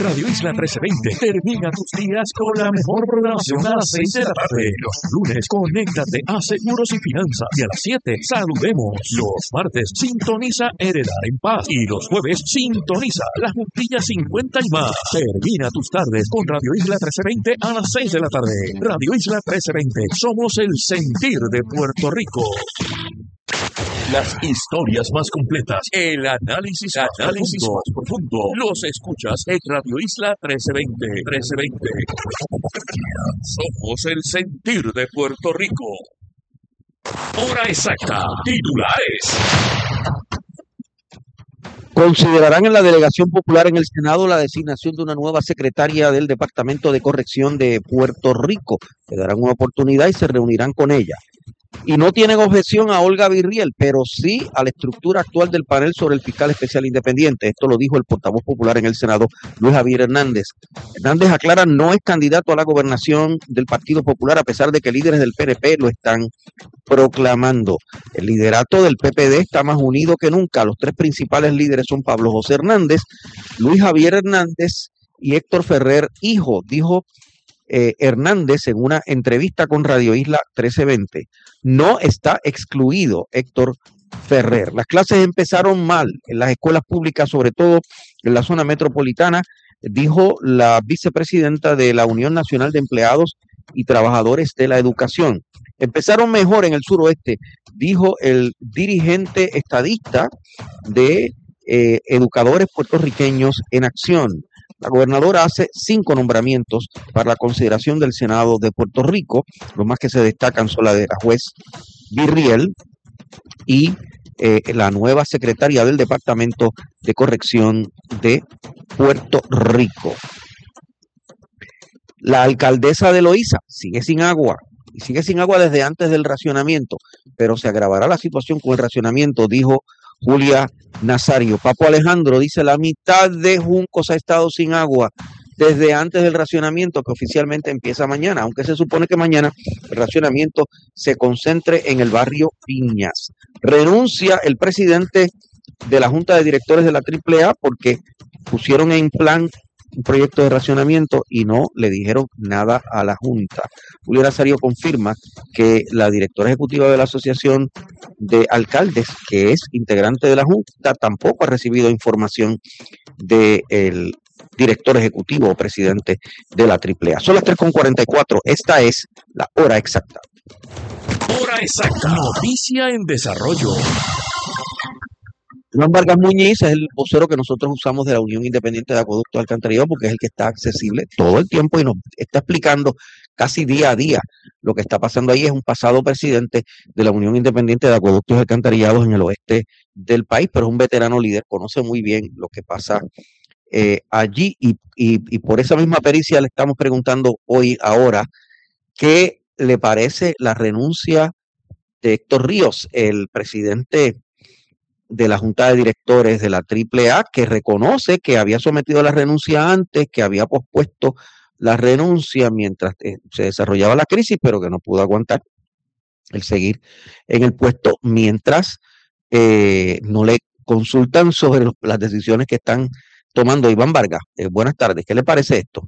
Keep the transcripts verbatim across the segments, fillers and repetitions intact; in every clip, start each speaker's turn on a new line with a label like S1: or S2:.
S1: Radio Isla trece veinte termina tus días con la mejor programación a las seis de la tarde. Los lunes, conéctate a Seguros y Finanzas. Y a las siete, saludemos. Los martes, sintoniza Heredar en Paz. Y los jueves, sintoniza La Juntilla cincuenta y más. Termina tus tardes con Radio Isla trece veinte a las seis de la tarde. Radio Isla trece veinte, somos el sentir de Puerto Rico. Las historias más completas, el análisis, análisis más profundo, los escuchas en Radio Isla trece veinte. trece veinte. Somos el sentir de Puerto Rico. Hora exacta, titulares.
S2: Considerarán en la Delegación Popular en el Senado la designación de una nueva secretaria del Departamento de Corrección de Puerto Rico. Le darán una oportunidad y se reunirán con ella. Y no tienen objeción a Olga Virriel, pero sí a la estructura actual del panel sobre el fiscal especial independiente. Esto lo dijo el portavoz popular en el Senado, Luis Javier Hernández. Hernández aclara no es candidato a la gobernación del Partido Popular, a pesar de que líderes del P N P lo están proclamando. El liderato del P P D está más unido que nunca. Los tres principales líderes son Pablo José Hernández, Luis Javier Hernández y Héctor Ferrer, hijo, dijo Eh, Hernández en una entrevista con Radio Isla trece veinte. No está excluido Héctor Ferrer. Las clases empezaron mal en las escuelas públicas, sobre todo en la zona metropolitana, dijo la vicepresidenta de la Unión Nacional de Empleados y Trabajadores de la Educación. Empezaron mejor en el suroeste, dijo el dirigente estadista de eh, Educadores Puertorriqueños en Acción. La gobernadora hace cinco nombramientos para la consideración del Senado de Puerto Rico. Los más que se destacan son la de la juez Virriel y eh, la nueva secretaria del Departamento de Corrección de Puerto Rico. La alcaldesa de Loíza sigue sin agua y sigue sin agua desde antes del racionamiento, pero se agravará la situación con el racionamiento, dijo Julia Nazario. Papo Alejandro dice: la mitad de Juncos ha estado sin agua desde antes del racionamiento, que oficialmente empieza mañana, aunque se supone que mañana el racionamiento se concentre en el barrio Piñas. Renuncia el presidente de la Junta de Directores de la Triple A porque pusieron en plan un proyecto de racionamiento y no le dijeron nada a la Junta. Julio Nazario confirma que la directora ejecutiva de la Asociación de Alcaldes, que es integrante de la Junta, tampoco ha recibido información del director ejecutivo o presidente de la Triple A. Son las tres con cuarenta y cuatro. Esta es la hora exacta.
S1: Hora exacta. Noticia en desarrollo.
S2: Juan Vargas Muñiz es el vocero que nosotros usamos de la Unión Independiente de Acueductos y Alcantarillados, porque es el que está accesible todo el tiempo y nos está explicando casi día a día lo que está pasando ahí. Es un pasado presidente de la Unión Independiente de Acueductos y Alcantarillados en el oeste del país, pero es un veterano líder, conoce muy bien lo que pasa eh, allí y, y, y por esa misma pericia le estamos preguntando hoy, ahora, ¿qué le parece la renuncia de Héctor Ríos, el presidente de la Junta de Directores de la Triple A, que reconoce que había sometido la renuncia antes, que había pospuesto la renuncia mientras eh, se desarrollaba la crisis, pero que no pudo aguantar el seguir en el puesto mientras eh, no le consultan sobre los, las decisiones que están tomando? Iván Vargas, eh, buenas tardes, ¿qué le parece esto?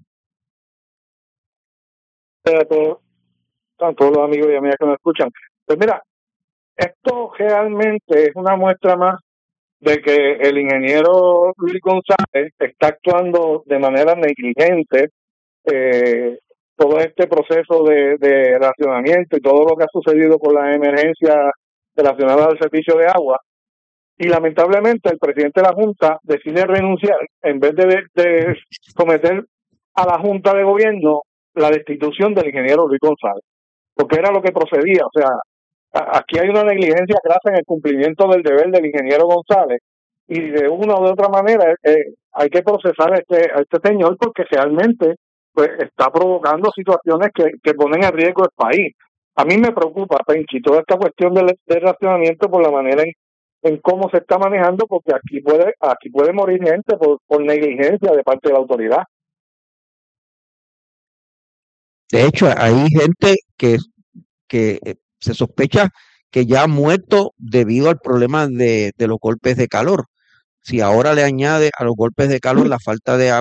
S3: A todos, a todos los amigos y amigas que me escuchan. Pues mira, esto realmente es una muestra más de que el ingeniero Luis González está actuando de manera negligente. Eh, todo este proceso de, de racionamiento y todo lo que ha sucedido con la emergencia relacionada al servicio de agua, y lamentablemente el presidente de la Junta decide renunciar en vez de, de someter a la Junta de Gobierno la destitución del ingeniero Luis González, porque era lo que procedía. O sea, aquí hay una negligencia grasa en el cumplimiento del deber del ingeniero González, y de una o de otra manera eh, hay que procesar a este, a este señor, porque realmente pues está provocando situaciones que, que ponen en riesgo el país. A mí me preocupa, Penchi, toda esta cuestión del, del racionamiento por la manera en, en cómo se está manejando, porque aquí puede aquí puede morir gente por, por negligencia de parte de la autoridad.
S2: De hecho, hay gente que, que se sospecha que ya ha muerto debido al problema de, de los golpes de calor. Si ahora le añade a los golpes de calor la falta de agua,